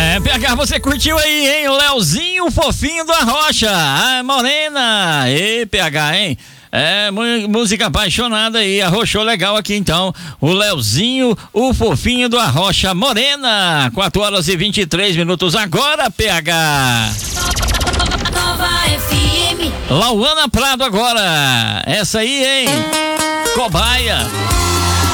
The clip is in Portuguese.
PH, você curtiu aí, hein? O Leozinho Fofinho do Arrocha. Ah, Morena. Ei, PH, hein? Música apaixonada aí, arrochou legal aqui então. O Leozinho, o Fofinho do Arrocha, Morena. 4h23 agora, PH. Nova FM. Lauana Prado agora. Essa aí, hein? Cobaia.